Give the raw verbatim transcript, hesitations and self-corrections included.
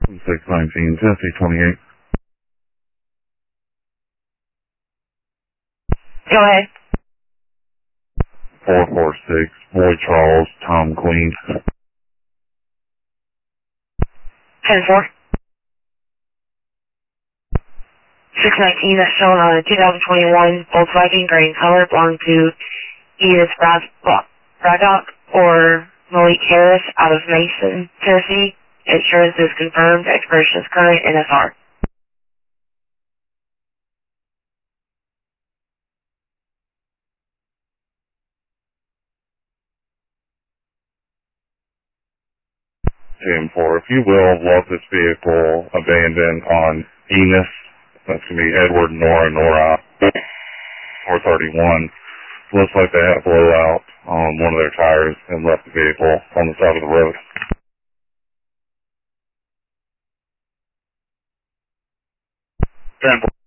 six nineteen, Tennessee twenty-eight. Go ahead. four four six, Boy Charles, Tom Queen. ten four. six nineteen, that's shown on a two thousand twenty-one Volkswagen gray in color, belonging to Edith Braddock or Malik Harris out of Mason, Tennessee. Insurance is confirmed. Expiration is current. N S R. ten four, if you will, log this vehicle abandoned on Enos. That's going to be Edward Nora Nora four thirty-one. Looks like they had a blowout on one of their tires and left the vehicle on the side of the road. ten four.